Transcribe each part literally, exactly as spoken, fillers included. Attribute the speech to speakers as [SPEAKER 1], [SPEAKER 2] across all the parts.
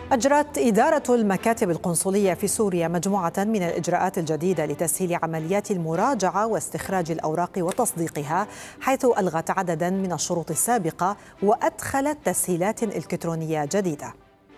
[SPEAKER 1] أجرت إدارة المكاتب القنصلية في سوريا مجموعة من الإجراءات الجديدة لتسهيل عمليات المراجعة واستخراج الأوراق وتصديقها، حيث ألغت عددا من الشروط السابقة وأدخلت تسهيلات إلكترونية جديدة.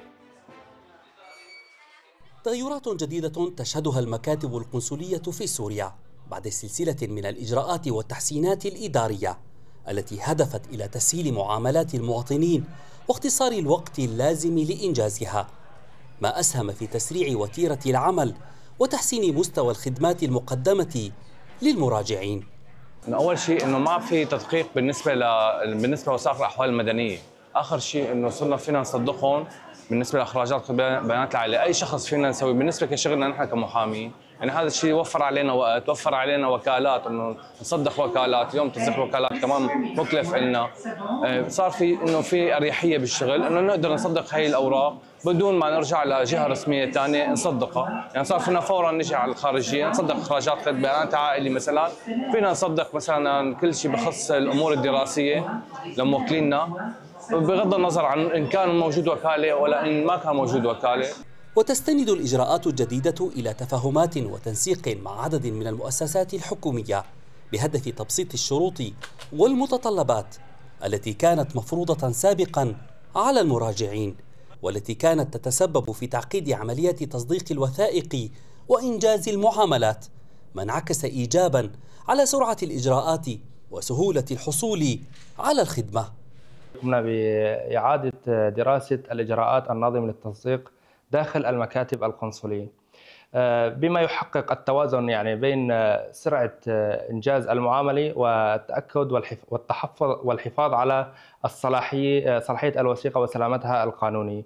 [SPEAKER 2] تغيرات جديدة تشهدها المكاتب القنصلية في سوريا بعد سلسلة من الإجراءات والتحسينات الإدارية التي هدفت إلى تسهيل معاملات المواطنين واختصار الوقت اللازم لإنجازها، ما أسهم في تسريع وتيرة العمل وتحسين مستوى الخدمات المقدمة للمراجعين.
[SPEAKER 3] أول شيء إنه ما في تدقيق بالنسبة ل بالنسبة لوثائق الأحوال المدنية، آخر شيء إنه صرنا فينا نصدقهم بالنسبة لإخراجات بيانات العائلة، أي شخص فينا نسوي بالنسبة لشغلنا نحن كمحامين، يعني هذا الشيء وفر علينا وقت، وفر علينا وكالات انه نصدق وكالات، اليوم تصديق وكالات كمان مكلف لنا، صار في انه في اريحيه بالشغل انه نقدر نصدق هي الاوراق بدون ما نرجع لجهه رسميه ثانيه نصدقها، يعني صار فينا فورا نجي على الخارجيه نصدق اخراجات بيانات عائلي مثلا، فينا نصدق مثلا كل شيء بخص الامور الدراسيه لموكلينا بغض النظر عن ان كان موجود وكاله ولا ان ما كان موجود وكاله.
[SPEAKER 2] وتستند الإجراءات الجديدة إلى تفاهمات وتنسيق مع عدد من المؤسسات الحكومية بهدف تبسيط الشروط والمتطلبات التي كانت مفروضة سابقا على المراجعين، والتي كانت تتسبب في تعقيد عمليات تصديق الوثائق وإنجاز المعاملات، ما انعكس إيجابا على سرعة الإجراءات وسهولة الحصول على الخدمة.
[SPEAKER 4] قمنا بإعادة دراسة الإجراءات الناظمة للتصديق داخل المكاتب القنصلية بما يحقق التوازن يعني بين سرعة إنجاز المعاملة والتأكد والتحفظ والحفاظ على الصلاحية صلاحية الوثيقة وسلامتها القانونية.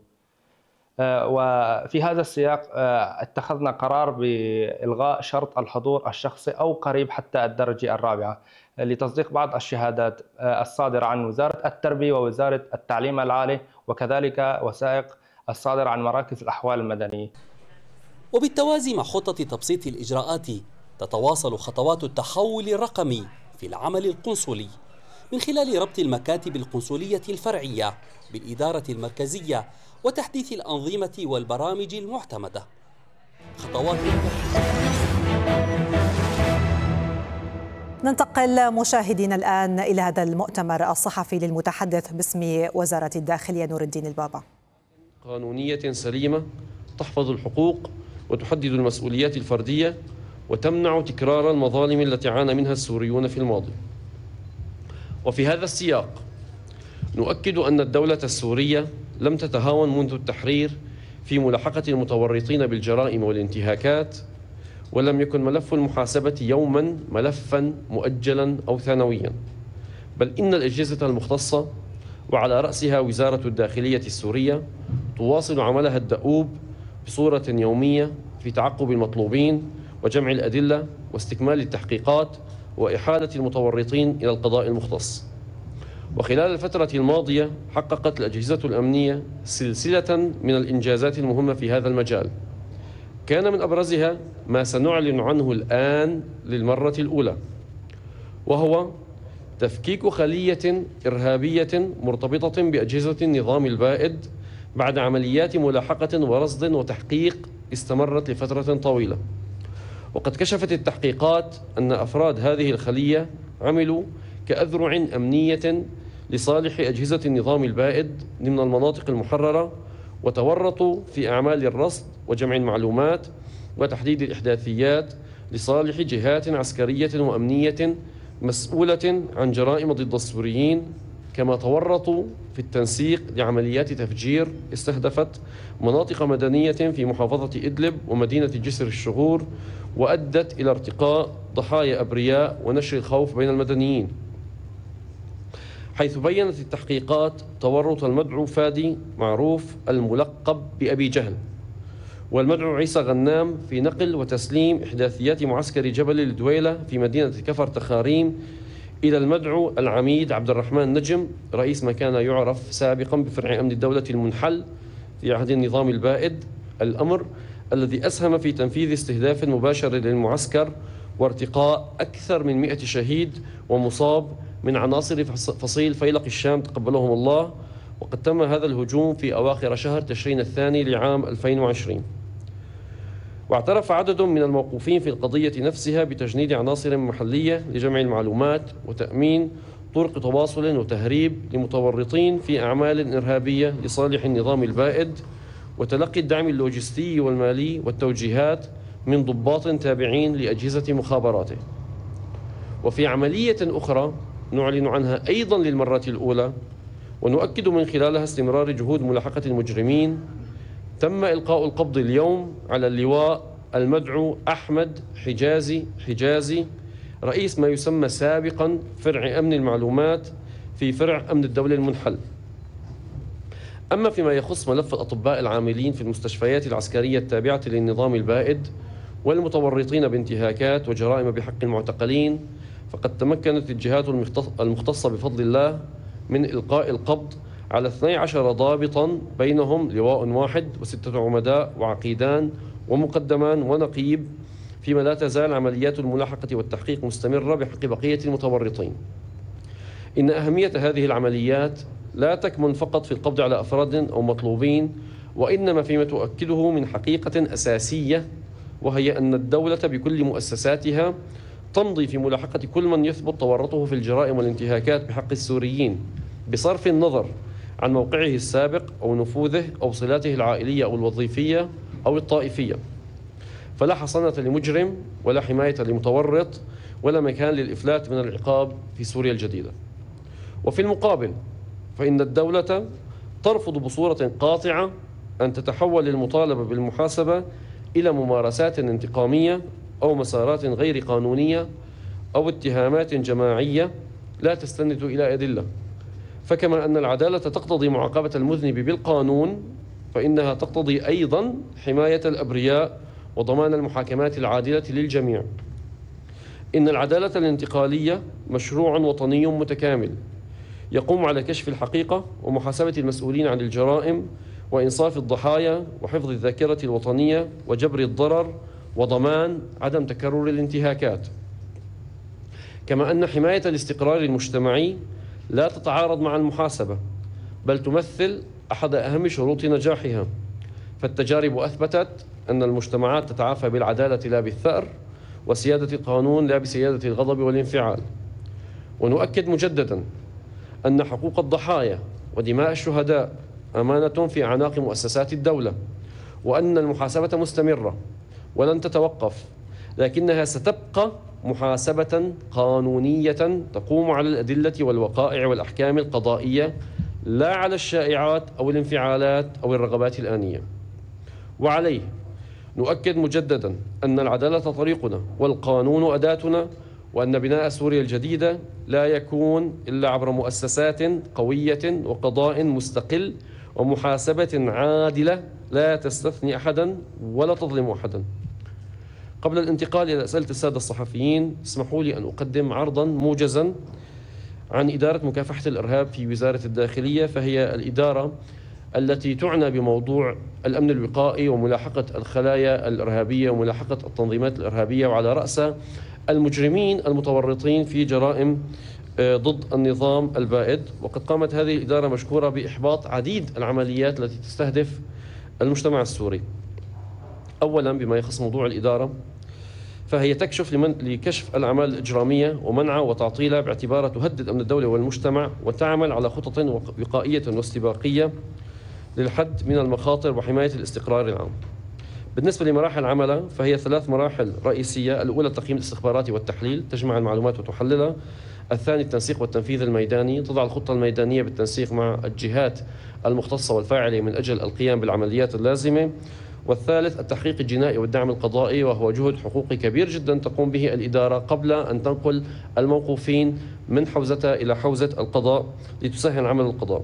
[SPEAKER 4] وفي هذا السياق اتخذنا قرار بإلغاء شرط الحضور الشخصي أو قريب حتى الدرجة الرابعة لتصديق بعض الشهادات الصادرة عن وزارة التربية ووزارة التعليم العالي، وكذلك وثائق الصادرة عن مراكز الأحوال المدنية.
[SPEAKER 2] وبالتوازي مع خطة تبسيط الإجراءات تتواصل خطوات التحول الرقمي في العمل القنصلي من خلال ربط المكاتب القنصلية الفرعية بالإدارة المركزية وتحديث الأنظمة والبرامج المعتمدة. خطوات
[SPEAKER 1] ننتقل مشاهدينا الآن إلى هذا المؤتمر الصحفي للمتحدث باسم وزارة الداخلية نور الدين البابا.
[SPEAKER 5] قانونية سليمة تحفظ الحقوق وتحدد المسؤوليات الفردية وتمنع تكرار المظالم التي عانى منها السوريون في الماضي. وفي هذا السياق نؤكد أن الدولة السورية لم تتهاون منذ التحرير في ملاحقة المتورطين بالجرائم والانتهاكات، ولم يكن ملف المحاسبة يوما ملفا مؤجلا أو ثانويا، بل إن الأجهزة المختصة وعلى رأسها وزارة الداخلية السورية تواصل عملها الدؤوب بصورة يومية في تعقب المطلوبين وجمع الأدلة واستكمال التحقيقات وإحالة المتورطين إلى القضاء المختص. وخلال الفترة الماضية حققت الأجهزة الأمنية سلسلة من الإنجازات المهمة في هذا المجال، كان من أبرزها ما سنعلن عنه الآن للمرة الأولى، وهو تفكيك خلية إرهابية مرتبطة بأجهزة النظام البائد بعد عمليات ملاحقة ورصد وتحقيق استمرت لفترة طويلة. وقد كشفت التحقيقات أن أفراد هذه الخلية عملوا كأذرع أمنية لصالح أجهزة النظام البائد ضمن المناطق المحررة، وتورطوا في أعمال الرصد وجمع المعلومات وتحديد الإحداثيات لصالح جهات عسكرية وأمنية مسؤولة عن جرائم ضد السوريين، كما تورطوا في التنسيق لعمليات تفجير استهدفت مناطق مدنية في محافظة إدلب ومدينة جسر الشغور، وأدت إلى ارتقاء ضحايا أبرياء ونشر الخوف بين المدنيين. حيث بيّنت التحقيقات تورط المدعو فادي معروف الملقب بأبي جهل والمدعو عيسى غنام في نقل وتسليم إحداثيات معسكر جبل الدويلة في مدينة كفر تخاريم إلى المدعو العميد عبد الرحمن نجم رئيس ما كان يعرف سابقا بفرع أمن الدولة المنحل في عهد النظام البائد، الأمر الذي أسهم في تنفيذ استهداف مباشر للمعسكر وارتقاء أكثر من مئة شهيد ومصاب من عناصر فصيل فيلق الشام تقبلهم الله، وقد تم هذا الهجوم في أواخر شهر تشرين الثاني لعام ألفين وعشرين. واعترف عدد من الموقوفين في القضية نفسها بتجنيد عناصر محلية لجمع المعلومات وتأمين طرق تواصل وتهريب لمتورطين في أعمال إرهابية لصالح النظام البائد، وتلقي الدعم اللوجستي والمالي والتوجيهات من ضباط تابعين لأجهزة مخابراته. وفي عملية أخرى نعلن عنها أيضا للمرة الأولى ونؤكد من خلالها استمرار جهود ملاحقة المجرمين، تم إلقاء القبض اليوم على اللواء المدعو أحمد حجازي حجازي رئيس ما يسمى سابقا فرع أمن المعلومات في فرع أمن الدولة المنحل. أما فيما يخص ملف الأطباء العاملين في المستشفيات العسكرية التابعة للنظام البائد والمتورطين بانتهاكات وجرائم بحق المعتقلين، فقد تمكنت الجهات المختصة بفضل الله من إلقاء القبض على اثني عشر ضابطا، بينهم لواء واحد وستة عمداء وعقيدان ومقدمان ونقيب، فيما لا تزال عمليات الملاحقة والتحقيق مستمرة بحق بقية المتورطين. إن أهمية هذه العمليات لا تكمن فقط في القبض على أفراد أو مطلوبين، وإنما فيما تؤكده من حقيقة أساسية، وهي أن الدولة بكل مؤسساتها تمضي في ملاحقة كل من يثبت تورطه في الجرائم والانتهاكات بحق السوريين، بصرف النظر عن موقعه السابق أو نفوذه أو صلاته العائلية أو الوظيفية أو الطائفية. فلا حصانة لمجرم ولا حماية لمتورط ولا مكان للإفلات من العقاب في سوريا الجديدة. وفي المقابل فإن الدولة ترفض بصورة قاطعة أن تتحول المطالبة بالمحاسبة إلى ممارسات انتقامية أو مسارات غير قانونية أو اتهامات جماعية لا تستند إلى أدلة. فكما أن العدالة تقتضي معاقبة المذنب بالقانون، فإنها تقتضي أيضا حماية الأبرياء وضمان المحاكمات العادلة للجميع. إن العدالة الانتقالية مشروع وطني متكامل يقوم على كشف الحقيقة ومحاسبة المسؤولين عن الجرائم وإنصاف الضحايا وحفظ الذاكرة الوطنية وجبر الضرر وضمان عدم تكرر الانتهاكات. كما أن حماية الاستقرار المجتمعي لا تتعارض مع المحاسبة، بل تمثل أحد أهم شروط نجاحها، فالتجارب أثبتت أن المجتمعات تتعافى بالعدالة لا بالثأر، وسيادة القانون لا بسيادة الغضب والانفعال. ونؤكد مجددا أن حقوق الضحايا ودماء الشهداء أمانة في أعناق مؤسسات الدولة، وأن المحاسبة مستمرة ولن تتوقف، لكنها ستبقى محاسبة قانونية تقوم على الأدلة والوقائع والأحكام القضائية، لا على الشائعات أو الانفعالات أو الرغبات الآنية. وعليه نؤكد مجددا أن العدالة طريقنا والقانون أداتنا، وأن بناء سوريا الجديدة لا يكون إلا عبر مؤسسات قوية وقضاء مستقل ومحاسبة عادلة لا تستثني أحدا ولا تظلم أحدا. قبل الانتقال إلى أسئلة السادة الصحفيين، اسمحوا لي أن أقدم عرضا موجزا عن إدارة مكافحة الإرهاب في وزارة الداخلية، فهي الإدارة التي تعنى بموضوع الأمن الوقائي وملاحقة الخلايا الإرهابية وملاحقة التنظيمات الإرهابية، وعلى رأسها المجرمين المتورطين في جرائم ضد النظام البائد. وقد قامت هذه الإدارة مشكورة بإحباط عديد العمليات التي تستهدف المجتمع السوري. أولا بما يخص موضوع الإدارة، فهي تكشف لمن لكشف الأعمال الإجرامية ومنعها وتعطيلها باعتبارها تهدد أمن الدولة والمجتمع، وتعمل على خطط وقائية واستباقية للحد من المخاطر وحماية الاستقرار العام. بالنسبة لمراحل عملها فهي ثلاث مراحل رئيسية: الأولى التقييم الاستخباراتي والتحليل، تجمع المعلومات وتحللها. الثاني التنسيق والتنفيذ الميداني، تضع الخطة الميدانية بالتنسيق مع الجهات المختصة والفاعلة من أجل القيام بالعمليات اللازمة. والثالث التحقيق الجنائي والدعم القضائي، وهو جهد حقوقي كبير جدا تقوم به الإدارة قبل أن تنقل الموقوفين من حوزتها إلى حوزة القضاء لتسهل عمل القضاء.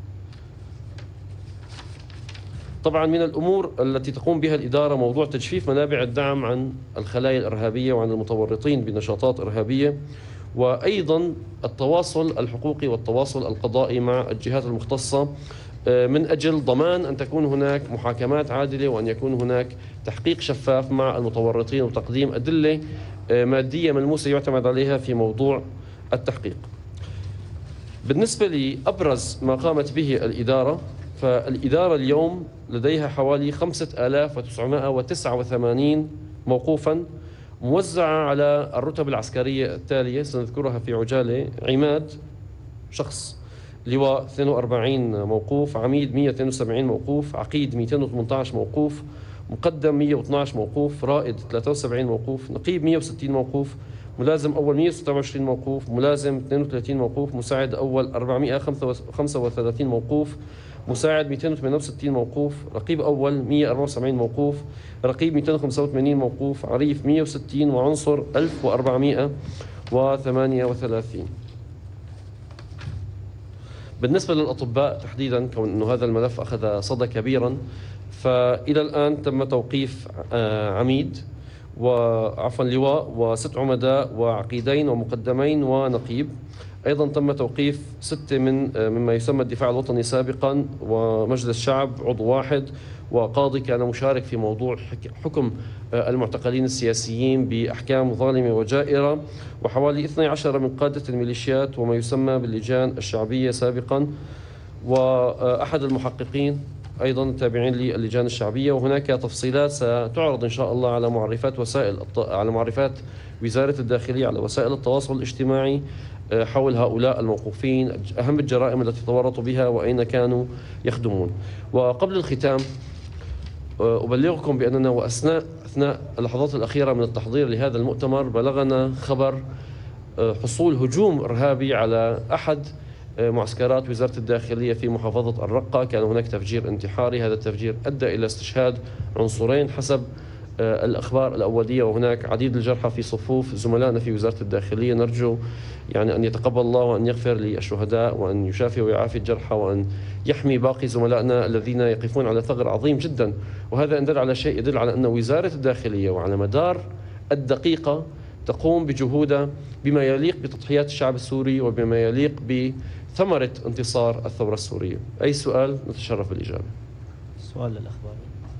[SPEAKER 5] طبعا من الأمور التي تقوم بها الإدارة موضوع تجفيف منابع الدعم عن الخلايا الإرهابية وعن المتورطين بنشاطات إرهابية، وأيضا التواصل الحقوقي والتواصل القضائي مع الجهات المختصة من أجل ضمان أن تكون هناك محاكمات عادلة وأن يكون هناك تحقيق شفاف مع المتورطين وتقديم أدلة مادية ملموسة يعتمد عليها في موضوع التحقيق. بالنسبة لأبرز ما قامت به الإدارة، فالإدارة اليوم لديها حوالي خمسة آلاف وتسعمائة وتسعة وثمانين موقوفا موزعة على الرتب العسكرية التالية سنذكرها في عجالة: عماد شخص، لواء اثنين وأربعين موقوف، عميد مئة واثنين وسبعين موقوف، عقيد مئتين وثمانية عشر موقوف، مقدم مئة واثني عشر موقوف، رائد ثلاثة وسبعين موقوف، نقيب مئة وستين موقوف، ملازم أول مئة وستة وعشرين موقوف، ملازم اثنين وثلاثين موقوف، مساعد أول أربعمئة وخمسة وثلاثين موقوف، مساعد مئتين وثمانية وستين موقوف، رقيب أول مئة وأربعة وسبعين موقوف، رقيب مئتين وخمسة وثمانين موقوف، عريف مئة وستين، وعنصر ألف وأربعمئة وثمانية وثلاثين. بالنسبة للأطباء تحديدا، كون أنه هذا الملف أخذ صدى كبيرا، فإلى الآن تم توقيف عميد وعفوا لواء وست عمداء وعقيدين ومقدمين ونقيب. أيضا تم توقيف ستة من مما يسمى الدفاع الوطني سابقا، ومجلس شعب عضو واحد، وقاضي كان مشارك في موضوع حكم المعتقلين السياسيين بأحكام ظالمة وجائرة، وحوالي اثني عشر من قادة الميليشيات وما يسمى باللجان الشعبية سابقا، وأحد المحققين أيضا تابعين للجان الشعبية. وهناك تفصيلات ستعرض إن شاء الله على معرفات وسائل على معرفات وزارة الداخلية على وسائل التواصل الاجتماعي حول هؤلاء الموقوفين، أهم الجرائم التي تورطوا بها وأين كانوا يخدمون. وقبل الختام أبلغكم بأننا وأثناء أثناء اللحظات الأخيرة من التحضير لهذا المؤتمر بلغنا خبر حصول هجوم إرهابي على أحد معسكرات وزارة الداخلية في محافظة الرقة. كان هناك تفجير انتحاري، هذا التفجير أدى إلى استشهاد عنصرين حسب الأخبار الأولية، وهناك عديد الجرحى في صفوف زملائنا في وزارة الداخلية. نرجو يعني أن يتقبل الله وأن يغفر للشهداء وأن يشافي ويعافي الجرحى وأن يحمي باقي زملائنا الذين يقفون على ثغر عظيم جدا. وهذا يدل على شيء، يدل على أن وزارة الداخلية وعلى مدار الدقيقة تقوم بجهودها بما يليق بتضحيات الشعب السوري وبما يليق بثمرة انتصار الثورة السورية. أي سؤال نتشرف بالإجابة.
[SPEAKER 6] سؤال للأخبار.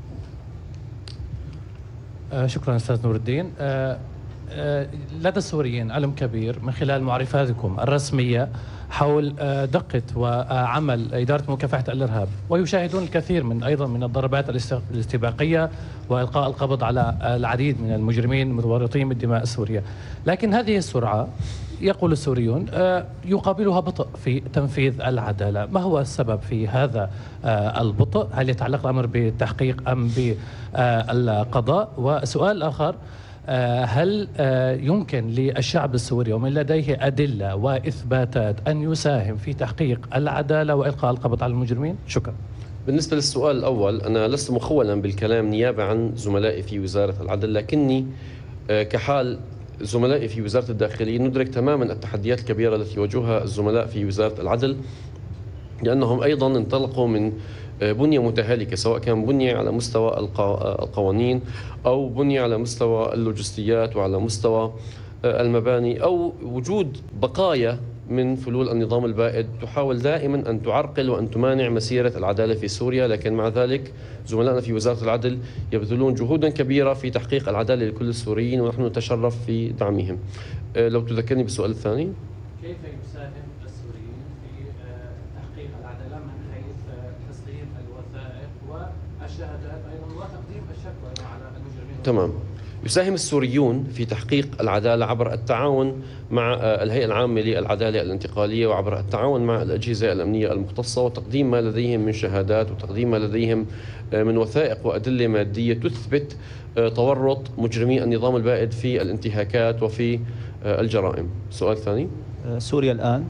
[SPEAKER 7] آه شكرا أستاذ نور الدين. آه آه لدى السوريين علم كبير من خلال معرفاتكم الرسمية حول آه دقة وعمل إدارة مكافحة الإرهاب، ويشاهدون الكثير من أيضا من الضربات الاستباقية وإلقاء القبض على العديد من المجرمين المتورطين بالدماء السورية. لكن هذه السرعة يقول السوريون يقابلها بطء في تنفيذ العدالة. ما هو السبب في هذا البطء؟ هل يتعلق الأمر بالتحقيق أم بالقضاء؟ وسؤال آخر، هل يمكن للشعب السوري ومن لديه أدلة وإثباتات أن يساهم في تحقيق العدالة وإلقاء القبض على المجرمين؟ شكرا.
[SPEAKER 5] بالنسبة للسؤال الأول، أنا لست مخولا بالكلام نيابة عن زملائي في وزارة العدل، لكني كحال زملائي في وزارة الداخلية ندرك تماما التحديات الكبيرة التي يواجهها الزملاء في وزارة العدل، لأنهم أيضا انطلقوا من بنية متهالكة، سواء كان بنية على مستوى القوانين أو بنية على مستوى اللوجستيات وعلى مستوى المباني أو وجود بقايا من فلول النظام البائد تحاول دائما أن تعرقل وأن تمانع مسيرة العدالة في سوريا. لكن مع ذلك زملائنا في وزارة العدل يبذلون جهودا كبيرة في تحقيق العدالة لكل السوريين، ونحن نتشرف في دعمهم. لو تذكرني بالسؤال الثاني.
[SPEAKER 7] كيف يساهم السوريين في تحقيق العدالة من حيث تسليم الوثائق والشهادات أيضا وتقديم الشكوى على المجرمين؟
[SPEAKER 5] تمام. يساهم السوريون في تحقيق العدالة عبر التعاون مع الهيئة العامة للعدالة الانتقالية وعبر التعاون مع الأجهزة الأمنية المختصة وتقديم ما لديهم من شهادات وتقديم ما لديهم من وثائق وأدلة مادية تثبت تورط مجرمي النظام البائد في الانتهاكات وفي الجرائم. سؤال ثاني.
[SPEAKER 6] سوريا الآن.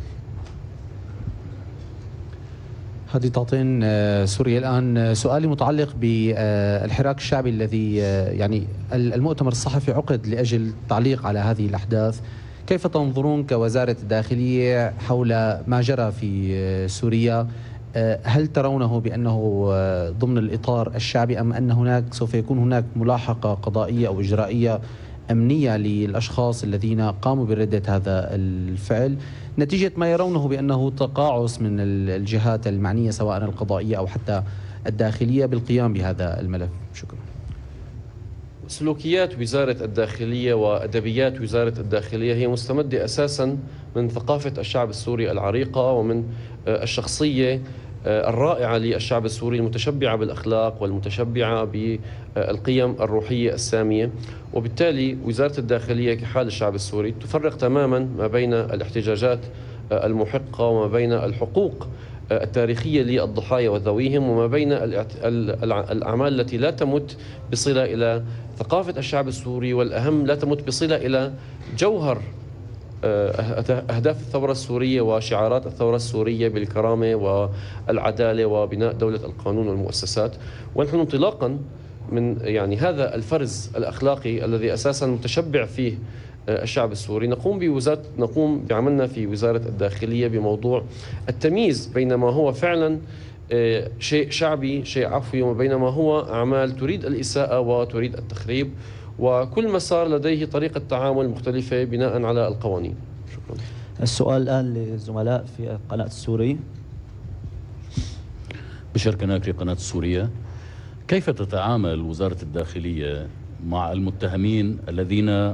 [SPEAKER 8] هذه تعطين سوريا الآن. سؤالي متعلق بالحراك الشعبي الذي يعني المؤتمر الصحفي عقد لأجل التعليق على هذه الأحداث. كيف تنظرون كوزارة الداخلية حول ما جرى في سوريا؟ هل ترونه بأنه ضمن الإطار الشعبي أم أن هناك سوف يكون هناك ملاحقة قضائية أو إجرائية أمنية للأشخاص الذين قاموا بردة هذا الفعل نتيجة ما يرونه بأنه تقاعس من الجهات المعنية سواء القضائية أو حتى الداخلية بالقيام بهذا الملف؟ شكرا.
[SPEAKER 5] سلوكيات وزارة الداخلية وأدبيات وزارة الداخلية هي مستمدة أساسا من ثقافة الشعب السوري العريقة ومن الشخصية الرائعة للشعب السوري المتشبعة بالأخلاق والمتشبعة بالقيم الروحية السامية. وبالتالي وزارة الداخلية كحال الشعب السوري تفرق تماما ما بين الاحتجاجات المحقة وما بين الحقوق التاريخية للضحايا وذويهم وما بين الأعمال التي لا تمت بصلة إلى ثقافة الشعب السوري، والأهم لا تمت بصلة إلى جوهر أهداف الثورة السورية وشعارات الثورة السورية بالكرامة والعدالة وبناء دولة القانون والمؤسسات. ونحن انطلاقا من يعني هذا الفرز الأخلاقي الذي أساسا متشبع فيه الشعب السوري نقوم بوزارة نقوم بعملنا في وزارة الداخلية بموضوع التمييز بين ما هو فعلا شيء شعبي شيء عفوي وبين ما هو أعمال تريد الإساءة وتريد التخريب، وكل مسار لديه طريقة تعامل مختلفة بناء على القوانين. شكرا.
[SPEAKER 6] السؤال الآن للزملاء في قناة السوري.
[SPEAKER 9] بشر كناكري قناة السورية. كيف تتعامل وزارة الداخلية مع المتهمين الذين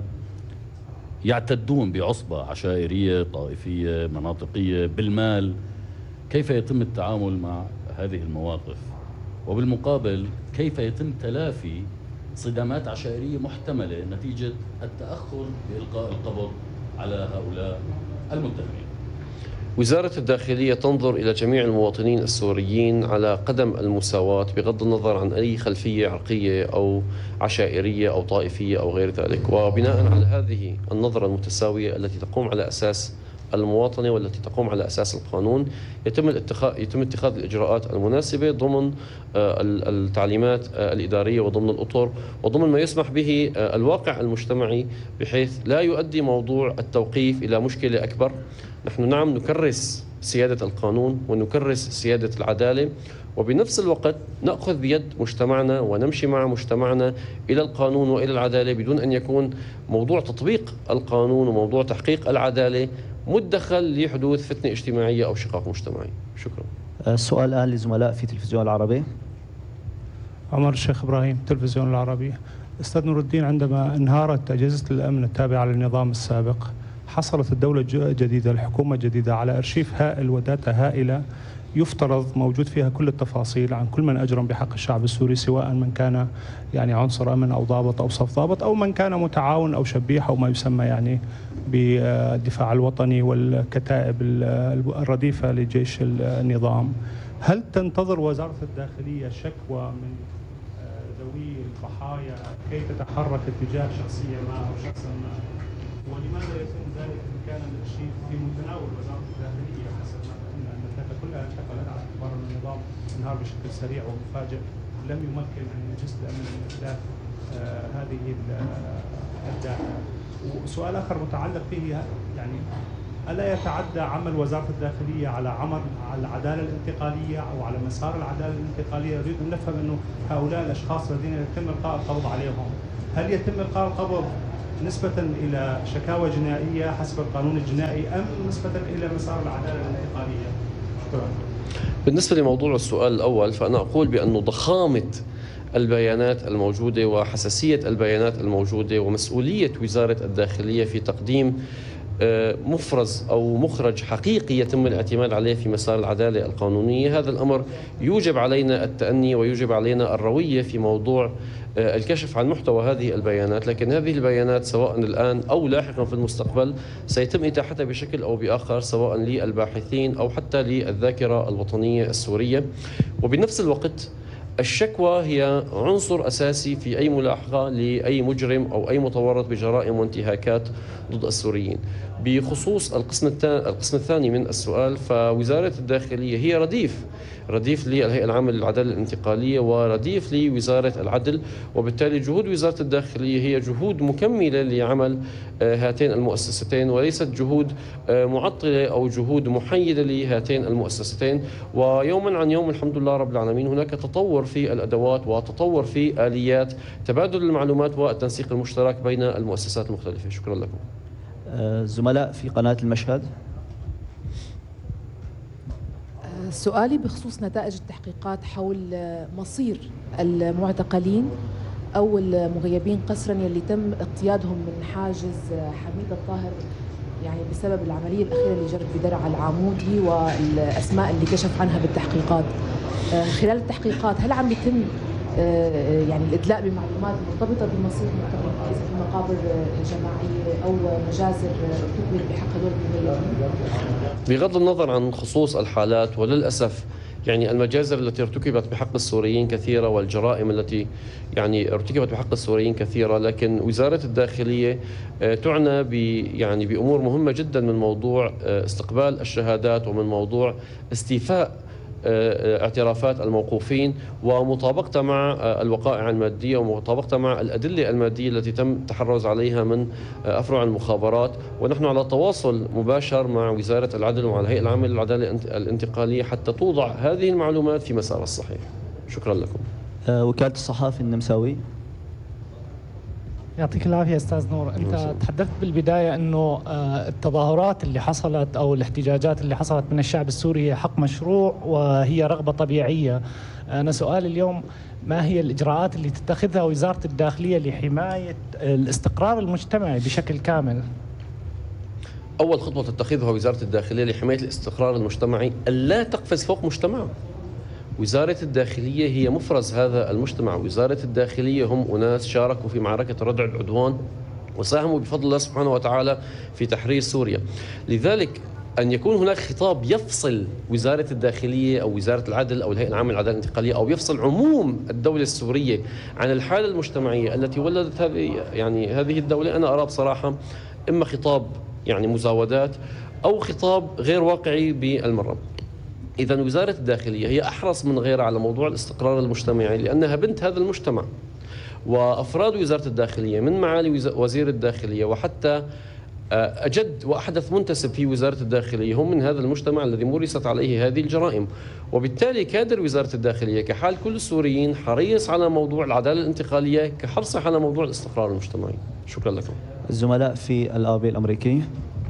[SPEAKER 9] يعتدون بعصبة عشائرية طائفية مناطقية بالمال؟ كيف يتم التعامل مع هذه المواقف؟ وبالمقابل كيف يتم تلافي صدامات عشائرية محتملة نتيجة التأخر بإلقاء القبض على هؤلاء المتهمين؟
[SPEAKER 5] وزارة الداخلية تنظر إلى جميع المواطنين السوريين على قدم المساواة بغض النظر عن أي خلفية عرقية أو عشائرية أو طائفية أو غير ذلك، وبناء على هذه النظرة المتساوية التي تقوم على أساس المواطنة والتي تقوم على أساس القانون يتم الاتخاذ يتم اتخاذ الإجراءات المناسبة ضمن التعليمات الإدارية وضمن الأطر وضمن ما يسمح به الواقع المجتمعي، بحيث لا يؤدي موضوع التوقيف إلى مشكلة أكبر. نحن نعم نكرس سيادة القانون ونكرس سيادة العدالة، وبنفس الوقت نأخذ بيد مجتمعنا ونمشي مع مجتمعنا إلى القانون وإلى العدالة بدون أن يكون موضوع تطبيق القانون وموضوع تحقيق العدالة مدخل لحدوث فتنة اجتماعية أو شقاق مجتمعي. شكرا.
[SPEAKER 6] السؤال الآن لزملاء في تلفزيون العربي.
[SPEAKER 10] عمر الشيخ إبراهيم، تلفزيون العربي. أستاذ نور الدين، عندما انهارت أجهزة الأمن التابعة للنظام السابق حصلت الدولة الجديدة الحكومة الجديدة على أرشيف هائل وداتا هائلة يفترض موجود فيها كل التفاصيل عن كل من أجرم بحق الشعب السوري، سواء من كان يعني عنصر أمن أو ضابط أو صف ضابط أو من كان متعاون أو شبيح أو ما يسمى يعني بالدفاع الوطني والكتائب الرديفة لجيش النظام. هل تنتظر وزارة الداخلية شكوى من ذوي الضحايا كي تتحرك اتجاه شخصية ما أو شخصا ما؟ ولماذا يتم ذلك إن كان الشيء في متناول وزارة الداخلية حسب ما فهمنا أن الداتا كلها انتقلت على اعتبار أن النظام انهار بشكل سريع ومفاجئ لم يمكن من أجهزة الأمن من إتلاف آه هذه الداتا؟ وسؤال آخر متعلق فيه يعني ألا يتعدى عمل وزارة الداخلية على عمل على العدالة الانتقالية أو على مسار العدالة الانتقالية؟ نريد أن نفهم أنه هؤلاء الأشخاص الذين يتم إلقاء القبض عليهم هل يتم إلقاء القبض نسبة إلى شكاوى جنائية حسب القانون الجنائي أم نسبة إلى مسار العدالة الانتقالية؟ شكرا.
[SPEAKER 5] بالنسبة لموضوع السؤال الأول فأنا أقول بأن ضخامة البيانات الموجودة وحساسية البيانات الموجودة ومسؤولية وزارة الداخلية في تقديم مفرز أو مخرج حقيقي يتم الاعتماد عليه في مسار العدالة القانونية، هذا الأمر يوجب علينا التأني ويوجب علينا الروية في موضوع الكشف عن محتوى هذه البيانات. لكن هذه البيانات سواء الآن أو لاحقا في المستقبل سيتم إتاحتها بشكل أو بآخر سواء للباحثين أو حتى للذاكرة الوطنية السورية. وبنفس الوقت الشكوى هي عنصر أساسي في أي ملاحقة لأي مجرم أو أي متورط بجرائم وانتهاكات ضد السوريين. بخصوص القسم القسم الثاني من السؤال، فوزارة الداخلية هي رديف رديف للهيئة العامة للعدالة الانتقالية ورديف لوزارة العدل، وبالتالي جهود وزارة الداخلية هي جهود مكملة لعمل هاتين المؤسستين وليست جهود معطلة أو جهود محيدة لهاتين المؤسستين. ويوما عن يوم الحمد لله رب العالمين هناك تطور في الأدوات وتطور في آليات تبادل المعلومات والتنسيق المشترك بين المؤسسات المختلفة. شكرا لكم.
[SPEAKER 6] زملاء في قناة المشهد.
[SPEAKER 11] سؤالي بخصوص نتائج التحقيقات حول مصير المعتقلين أو المغيبين قسرا يلي تم اقتيادهم من حاجز حميد الطاهر يعني بسبب العملية الأخيرة اللي جرت بدرعا العامودي والأسماء اللي كشف عنها بالتحقيقات. خلال التحقيقات هل عم يتم يعني الإدلاء بمعلومات مرتبطة بمصير مرتبطة إذا في مقابر جماعية أو مجازر تكمل بحق هذول المغيبين؟
[SPEAKER 5] بغض النظر عن خصوص الحالات، وللأسف يعني المجازر التي ارتكبت بحق السوريين كثيرة والجرائم التي يعني ارتكبت بحق السوريين كثيرة، لكن وزارة الداخلية تعنى ب يعني بأمور مهمة جدا من موضوع استقبال الشهادات ومن موضوع استيفاء اعترافات الموقوفين ومطابقتها مع الوقائع المادية ومطابقتها مع الأدلة المادية التي تم التحرز عليها من أفرع المخابرات. ونحن على تواصل مباشر مع وزارة العدل ومع الهيئة العامة للعدالة الانتقالية حتى توضع هذه المعلومات في مسار الصحيح. شكرا لكم.
[SPEAKER 6] وكالة الصحافي النمساوي.
[SPEAKER 12] يعطيك العافية أستاذ نور. أنت تحدثت بالبداية أنه التظاهرات اللي حصلت أو الاحتجاجات اللي حصلت من الشعب السوري هي حق مشروع وهي رغبة طبيعية. أنا سؤالي اليوم، ما هي الإجراءات اللي تتخذها وزارة الداخلية لحماية الاستقرار المجتمعي بشكل كامل؟
[SPEAKER 5] أول خطوة تتخذها وزارة الداخلية لحماية الاستقرار المجتمعي ألا تقفز فوق مجتمعها. وزارة الداخلية هي مفرز هذا المجتمع. وزارة الداخلية هم أناس شاركوا في معركة ردع العدوان وساهموا بفضل الله سبحانه وتعالى في تحرير سوريا. لذلك أن يكون هناك خطاب يفصل وزارة الداخلية أو وزارة العدل أو الهيئة العامة للعدالة الانتقالية أو يفصل عموم الدولة السورية عن الحالة المجتمعية التي ولدت هذه يعني هذه الدولة، أنا أرى بصراحة إما خطاب يعني مزاودات أو خطاب غير واقعي بالمرة. إذا وزارة الداخلية هي أحرص من غيرها على موضوع الاستقرار المجتمعي لأنها بنت هذا المجتمع، وأفراد وزارة الداخلية من معالي وزير الداخلية وحتى أجد وأحدث منتسب في وزارة الداخلية هم من هذا المجتمع الذي مورست عليه هذه الجرائم. وبالتالي كادر وزارة الداخلية كحال كل السوريين حريص على موضوع العدالة الانتقالية كحرصه على موضوع الاستقرار المجتمعي. شكرا لكم.
[SPEAKER 6] الزملاء في الآبي الأمريكي.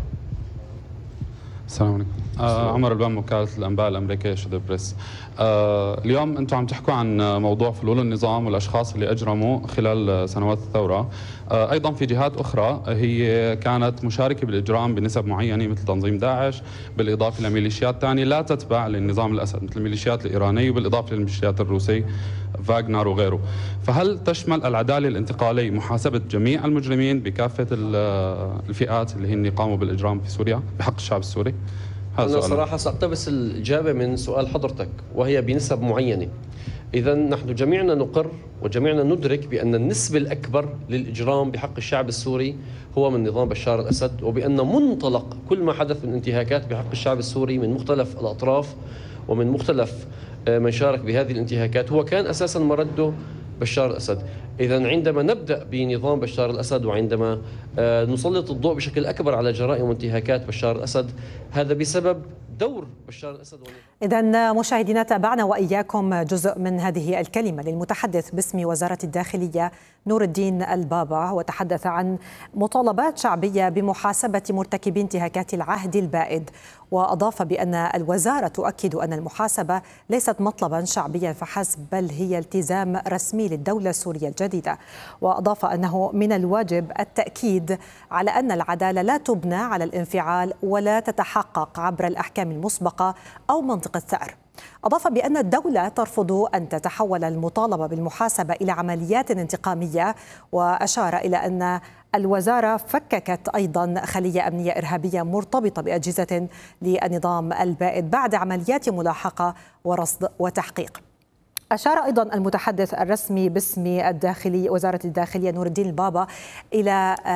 [SPEAKER 13] السلام عليكم. آه عمر البام، وكالة الأنباء الأمريكية شدة بريس. آه اليوم أنتم عم تحكوا عن موضوع فلول النظام والأشخاص اللي أجرموا خلال سنوات الثورة. آه أيضا في جهات أخرى هي كانت مشاركة بالإجرام بنسب معينة مثل تنظيم داعش، بالإضافة لميليشيات ثانية لا تتبع للنظام الأسد مثل الميليشيات الإيرانية وبالإضافة للميليشيات الروسية فاغنر وغيره. فهل تشمل العدالة الانتقالية محاسبة جميع المجرمين بكافة الفئات اللي هن قاموا بالإجرام في سوريا بحق الشعب السوري؟
[SPEAKER 5] أنا صراحة سأقتبس الإجابة من سؤال حضرتك وهي بنسب معينة. إذا نحن جميعنا نقر وجميعنا ندرك بأن النسبة الأكبر للإجرام بحق الشعب السوري هو من نظام بشار الأسد، وبأن منطلق كل ما حدث من انتهاكات بحق الشعب السوري من مختلف الأطراف ومن مختلف من شارك بهذه الانتهاكات هو كان أساسا مرده بشار الأسد. إذا عندما نبدأ بنظام بشار الأسد وعندما نسلط الضوء بشكل أكبر على جرائم وانتهاكات بشار الأسد هذا بسبب دور بشار الأسد.
[SPEAKER 1] إذن مشاهدينا، تابعنا وإياكم جزء من هذه الكلمة للمتحدث باسم وزارة الداخلية نور الدين البابا، وتحدث عن مطالبات شعبية بمحاسبة مرتكبي انتهاكات العهد البائد، وأضاف بأن الوزارة تؤكد أن المحاسبة ليست مطلبا شعبيا فحسب بل هي التزام رسمي للدولة السورية الجديدة. وأضاف أنه من الواجب التأكيد على أن العدالة لا تبنى على الانفعال ولا تتحقق عبر الأحكام المسبقة أو منطق الثأر. أضاف بأن الدولة ترفض أن تتحول المطالبة بالمحاسبة إلى عمليات انتقامية، وأشار إلى أن الوزارة فككت أيضا خلية أمنية إرهابية مرتبطة بأجهزة للنظام البائد بعد عمليات ملاحقة ورصد وتحقيق. أشار أيضا المتحدث الرسمي باسم الداخلية وزارة الداخلية نور الدين البابا إلى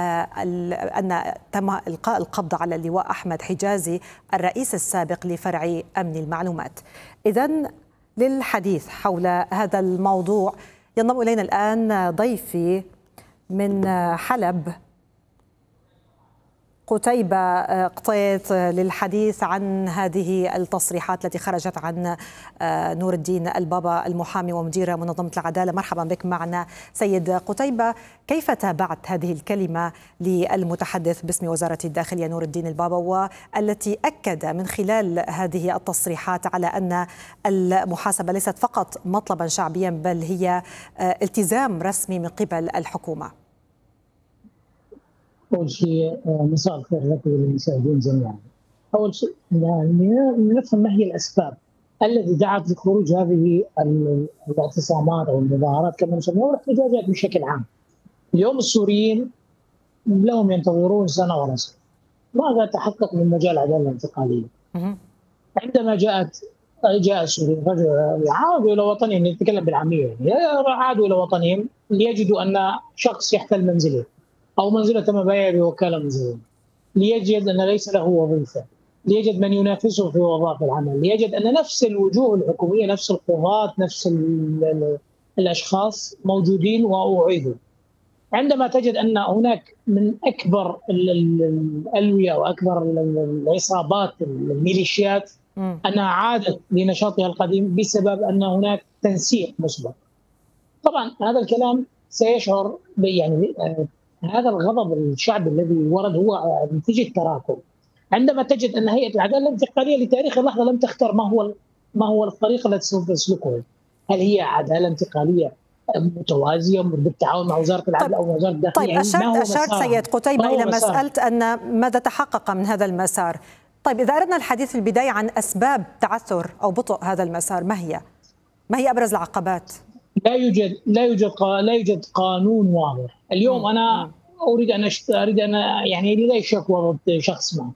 [SPEAKER 1] أن تم إلقاء القبض على اللواء أحمد حجازي الرئيس السابق لفرع أمن المعلومات. إذن للحديث حول هذا الموضوع ينضم إلينا الآن ضيفي من حلب قتيبة قطيط للحديث عن هذه التصريحات التي خرجت عن نور الدين البابا المحامي ومدير منظمة العدالة. مرحبا بك معنا سيد قتيبة. كيف تابعت هذه الكلمة للمتحدث باسم وزارة الداخلية نور الدين البابا، والتي أكد من خلال هذه التصريحات على أن المحاسبة ليست فقط مطلبا شعبيا بل هي التزام رسمي من قبل الحكومة؟
[SPEAKER 14] أول شيء مساء الخير لك وللمشاهدين جميعا. أول شيء نفهم ما هي الأسباب التي دعت لخروج هذه الاعتصامات أو المظاهرات كما نسميها والاحتجاجات بشكل عام. اليوم السوريين لهم ينتظرون سنة ونصف. ماذا تحقق من مجال العدالة الانتقالية؟ عندما جاءت جاء السوريين عادوا إلى وطنهم، نتكلم بالعامية، عادوا إلى وطنهم ليجدوا أن شخص يحتل منزله أو منزلة مبايع بوكالة منزلية، ليجد أن ليس له وظيفة، ليجد من ينافسه في وظائف العمل، ليجد أن نفس الوجوه الحكومية، نفس القضاة، نفس الأشخاص موجودين وأعيدوا. عندما تجد أن هناك من أكبر الألوية وأكبر العصابات الميليشيات أنها عادت لنشاطها القديم بسبب أن هناك تنسيق مسبق. طبعا هذا الكلام سيشعر يعني هذا الغضب الشعبي الذي ورد هو نتيجة تراكم. عندما تجد أن هيئة العدالة الانتقالية لتاريخ اللحظة لم تختار ما هو ما هو الطريق التي سوف تسلكه، هل هي عدالة انتقالية متوازية بالتعاون مع وزارة العدل أو وزارة الداخلية؟
[SPEAKER 1] طيب أشرت, أشرت سيد قتيبة إلى مسألة أن ماذا تحقق من هذا المسار. طيب إذا أردنا الحديث في البداية عن أسباب تعثر أو بطء هذا المسار، ما هي؟ ما هي أبرز العقبات؟
[SPEAKER 14] لا يوجد لا يوجد لا يوجد قانون واضح. اليوم أنا أريد أن أريد أن يعني لي شكوى ضد شخص ما.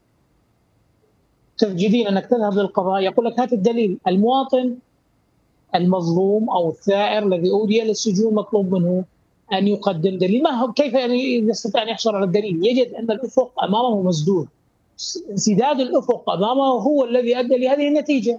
[SPEAKER 14] تجدين أنك تذهب للقضاء يقول لك هات الدليل. المواطن المظلوم أو الثائر الذي أودي للسجون مطلوب منه أن يقدم دليل. ما هو كيف يعني يستطيع أن يحصل على الدليل؟ يجد أن الأفق أمامه مسدود. انسداد الأفق أمامه هو الذي أدى لهذه النتيجة.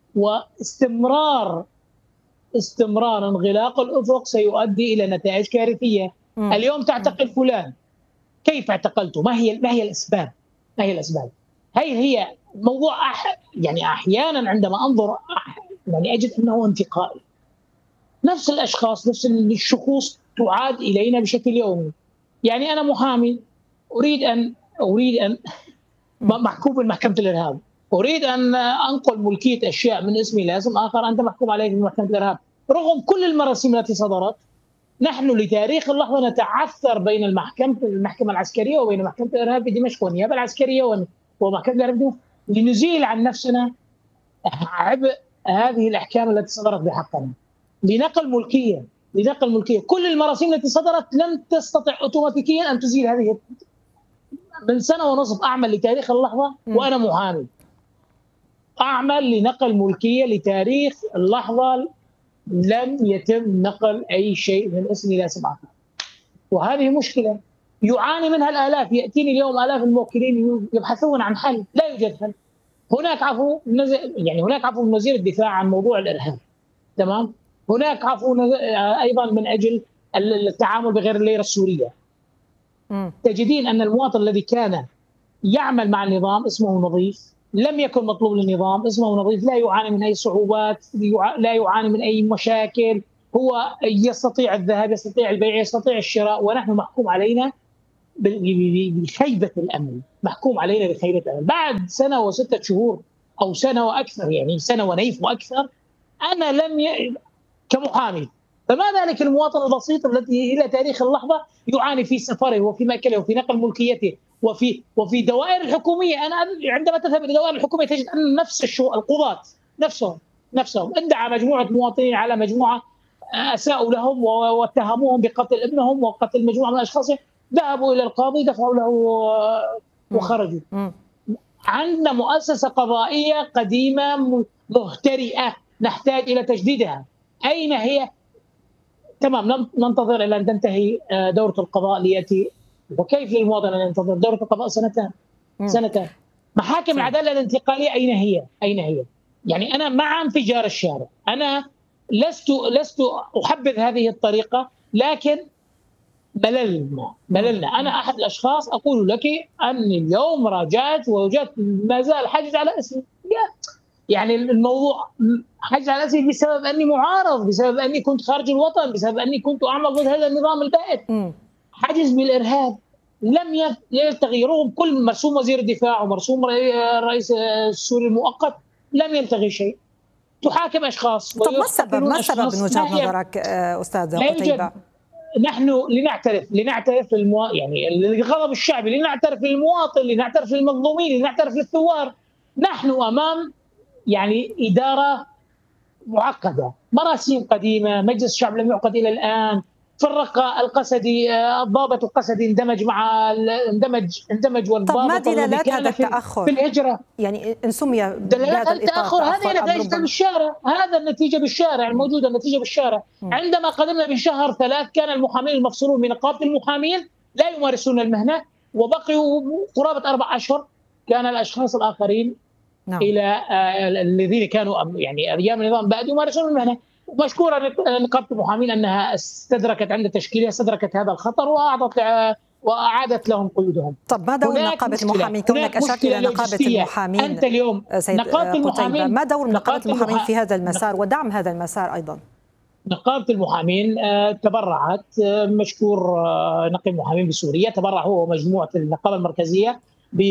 [SPEAKER 14] واستمرار استمرار انغلاق الأفق سيؤدي إلى نتائج كارثية. م. اليوم تعتقل فلان، كيف اعتقلته؟ ما هي ما هي الأسباب؟ ما هي الأسباب؟ هي هي موضوع أح يعني أحيانا عندما أنظر أح يعني أجد أنه انتقائي. نفس الأشخاص نفس الشخوص تعاد إلينا بشكل يومي. يعني أنا محامي أريد أن أريد أن محكوم بمحكمة الإرهاب، أريد أن أنقل ملكية أشياء من اسمي لاسم آخر، أنت محكوم عليك بمحكمة الإرهاب. رغم كل المراسيم التي صدرت، نحن لتاريخ اللحظة نتعثر بين المحكمة المحكمة العسكرية وبين محكمة الإرهاب في دمشق والنيابة العسكرية ومحكمة الإرهاب لنزيل عن نفسنا عبء هذه الأحكام التي صدرت بحقنا. لنقل ملكية لنقل ملكية كل المراسيم التي صدرت لم تستطع أوتوماتيكيا أن تزيل هذه. من سنة ونصف أعمل لتاريخ اللحظة وأنا محامي، أعمل لنقل ملكية لتاريخ اللحظة، لم يتم نقل أي شيء من اسمي إلى اسم آخر، وهذه مشكلة يعاني منها الآلاف. يأتيني اليوم آلاف الموكلين يبحثون عن حل، لا يوجد حل. هناك عفو يعني هناك عفو من وزير الدفاع عن موضوع الإرهاب، تمام. هناك عفو أيضا من أجل التعامل بغير الليرة السورية. م. تجدين أن المواطن الذي كان يعمل مع النظام اسمه نظيف، لم يكن مطلوب للنظام اسمه نظيف، لا يعاني من أي صعوبات، لا يعاني من أي مشاكل، هو يستطيع الذهاب، يستطيع البيع، يستطيع الشراء، ونحن محكوم علينا بخيبة الأمل، محكوم علينا بخيبة الأمل. بعد سنة وستة شهور أو سنة وأكثر، يعني سنة ونيف وأكثر، أنا لم ي... كمحامي، فما ذلك المواطن البسيط الذي إلى تاريخ اللحظة يعاني في سفره وفي مأكله وفي نقل ملكيته وفي وفي دوائر الحكومييه. انا عندما تذهب الى دوائر الحكوميه تجد ان نفس الشو القضاة نفسهم نفسهم ادعى مجموعه مواطنين على مجموعه اساءوا لهم واتهموهم بقتل ابنهم وقتل مجموعه من الاشخاص، ذهبوا الى القاضي دفعوا له وخرجوا. عندنا مؤسسه قضائيه قديمه مهترئه نحتاج الى تجديدها. اين هي؟ تمام، ننتظر الى ان تنتهي دوره القضاء لياتي. وكيف للمواطن ان ينتظر دوره القضاء سنتين؟ سنتين. محاكم العداله الانتقاليه اين هي؟ اين هي؟ يعني انا مع انفجار الشارع، انا لست لست احبذ هذه الطريقه، لكن مللنا مللنا أنا أحد الأشخاص أقول لك أني اليوم راجعت ووجدت ما زال حجز على اسمي. يعني الموضوع حجز على اسمي بسبب أني معارض، بسبب أني كنت خارج الوطن، بسبب أني كنت أعمل ضد هذا النظام البائد. حجز بالإرهاب لم يلتغي، رغم كل مرسوم وزير الدفاع ومرسوم الرئيس السوري المؤقت لم يلتغي شيء. تحاكم أشخاص.
[SPEAKER 1] طب ما السبب؟ ما السبب من وجهة نظرك أستاذ قتيبة؟
[SPEAKER 14] نحن لنعترف لنعترف للمو... يعني الغضب الشعبي، لنعترف للمواطن، لنعترف للمظلومين، لنعترف للثوار. نحن أمام يعني إدارة معقدة، مراسيم قديمة، مجلس الشعب لم يعقد إلى الآن، فرق القسدي، الضابط القسدي اندمج مع اندمج اندمج
[SPEAKER 1] والضابط. طب ما دلالات هذا التأخر
[SPEAKER 14] في الهجرة؟
[SPEAKER 1] يعني ان سمي
[SPEAKER 14] دلالات التأخر هذه نتيجة بالشارع، هذا النتيجة بالشارع الموجودة، النتيجة بالشارع. م. عندما قدمنا بشهر ثلاث كان المحامين المفصولون من نقابة المحامين لا يمارسون المهنة، وبقيوا قرابة أربع أشهر كان الأشخاص الآخرين نعم. إلى آه الذين كانوا يعني أيام النظام بعد يمارسون المهنة. مشكورة نقابة المحامين أنها استدركت عند تشكيلها استدركت هذا الخطر وأعطت وأعادت لهم قيودهم.
[SPEAKER 1] طب ما دور نقابة المحامين؟ كونك أشرت إلى نقابة المحامين
[SPEAKER 14] أنت اليوم
[SPEAKER 1] نقابة المحامين، ما دور نقابة المحامين في هذا المسار ودعم هذا المسار أيضا؟
[SPEAKER 14] نقابة المحامين تبرعت، مشكور نقيب المحامين بسوريا تبرع هو ومجموعة النقابة المركزية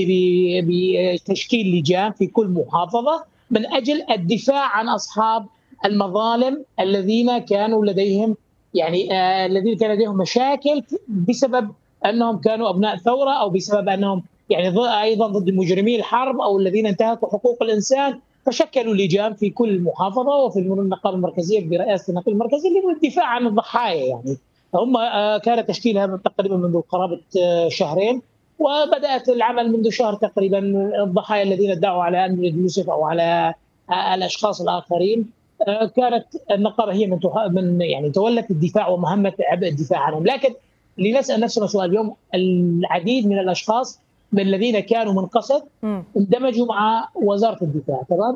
[SPEAKER 14] بتشكيل لجان في كل محافظة من أجل الدفاع عن أصحاب المظالم الذين كانوا لديهم يعني آه الذين كان لديهم مشاكل بسبب انهم كانوا ابناء ثوره او بسبب انهم يعني ايضا ضد مجرمي الحرب او الذين انتهكوا حقوق الانسان، فشكلوا لجان في كل محافظه وفي النقابه المركزيه برئاسه النقابه المركزيه للدفاع عن الضحايا. يعني هم آه كان تشكيلها تقريبا منذ قرابه آه شهرين، وبدات العمل منذ شهر تقريبا. الضحايا الذين ادعوا على امجد يوسف او على آه الاشخاص الاخرين كانت النقابه هي من من يعني تولت الدفاع ومهمه عبء الدفاع عنهم. لكن لنسال نفسنا سؤال اليوم، العديد من الاشخاص من الذين كانوا من قسد اندمجوا مع وزاره الدفاع، تمام؟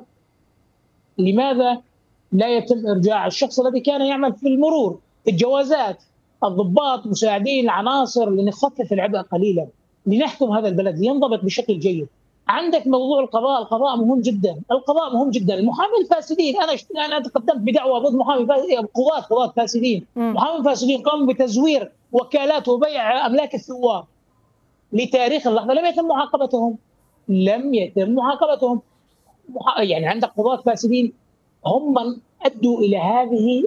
[SPEAKER 14] لماذا لا يتم ارجاع الشخص الذي كان يعمل في المرور، في الجوازات، الضباط، مساعدين، العناصر، لنخفف العبء قليلا، لنحكم هذا البلد لينضبط بشكل جيد. عندك موضوع القضاء، القضاء مهم جدا، القضاء مهم جدا. المحامين الفاسدين، انا انا تقدمت بدعوه ضد محامي قضاة قضاة فاسدين، محامين فاسدين قاموا بتزوير وكالات وبيع املاك الثوار. لتاريخ اللحظه لم يتم معاقبتهم، لم يتم معاقبتهم. يعني عندك قضاة فاسدين هم من ادوا الى هذه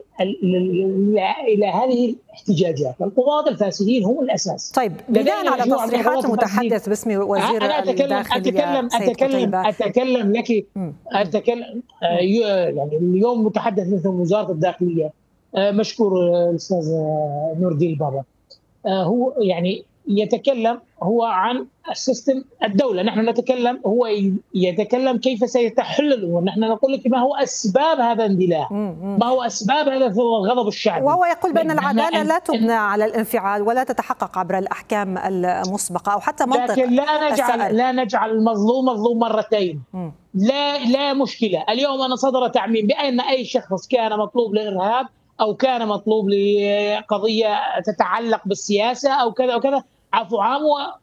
[SPEAKER 14] الى هذه الاحتجاجات. القضاة الفاسدين هم الاساس.
[SPEAKER 1] طيب بناء على تصريحات المتحدث باسم وزير
[SPEAKER 14] أنا أتكلم
[SPEAKER 1] الداخليه
[SPEAKER 14] أتكلم أتكلم أتكلم لك أتكلم يعني اليوم متحدث مثل وزاره الداخليه مشكور الاستاذ نور الدين البابا، هو يعني يتكلم هو عن السيستم الدولة، نحن نتكلم هو يتكلم كيف سيتحل الأمور. نحن نقول لك ما هو أسباب هذا الاندلاع، ما هو أسباب هذا الغضب الشعبي.
[SPEAKER 1] وهو يقول بأن العدالة لا تبنى على الانفعال ولا تتحقق عبر الأحكام المسبقة أو حتى منطق
[SPEAKER 14] لكن لا نجعل السائل. لا نجعل المظلوم مظلوم مرتين. م. لا لا مشكلة. اليوم أنا صدر تعميم بأن أي شخص كان مطلوب للإرهاب أو كان مطلوب لقضية تتعلق بالسياسة أو كذا أو كذا، عفو عام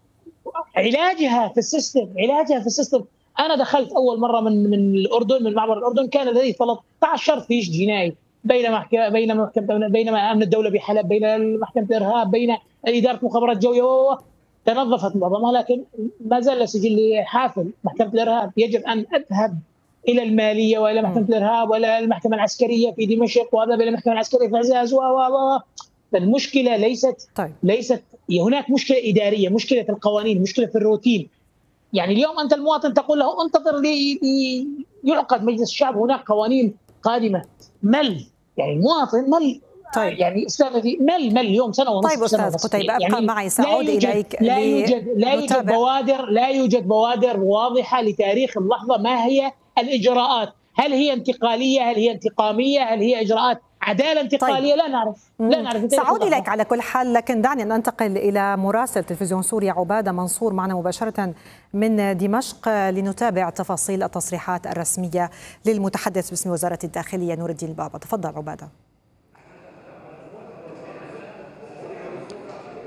[SPEAKER 14] علاجها في السيستم، علاجها في السيستم. انا دخلت اول مره من من الاردن، من معبر الاردن، كان لدي ثلاثة عشر فيش جنائي بين محكمه بين محكمه بين امن الدوله بحلب، بين محكمه الارهاب، بين اداره مخابرات جويه، تنظفت معظمها، لكن ما زال سجلي حافل. محكمه الارهاب يجب ان اذهب الى الماليه والى محكمه الارهاب والى المحكمه العسكريه في دمشق واذهب الى المحكمه العسكريه في عزاز و و فالمشكله ليست
[SPEAKER 1] طيب.
[SPEAKER 14] ليست هناك مشكله اداريه، مشكله القوانين، مشكله في الروتين. يعني اليوم انت المواطن تقول له انتظر لي يعقد مجلس الشعب، هناك قوانين قادمه. مل يعني المواطن مل.
[SPEAKER 1] طيب.
[SPEAKER 14] يعني استاذتي مل مل اليوم سنه ونصف.
[SPEAKER 1] طيب استاذ قتيبة ابقى
[SPEAKER 14] يعني
[SPEAKER 1] معي، سأعود اليك.
[SPEAKER 14] لا يوجد لا يوجد بوادر لا يوجد بوادر واضحه لتاريخ اللحظه. ما هي الاجراءات؟ هل هي انتقاليه؟ هل هي انتقاميه؟ هل هي اجراءات عداله انتقاليه؟ طيب. لا نعرف لا نعرف.
[SPEAKER 1] سأعود اليك على كل حال، لكن دعني ان انتقل الى مراسل تلفزيون سوريا عباده منصور معنا مباشره من دمشق لنتابع تفاصيل التصريحات الرسميه للمتحدث باسم وزاره الداخليه نور الدين البابا. تفضل عباده.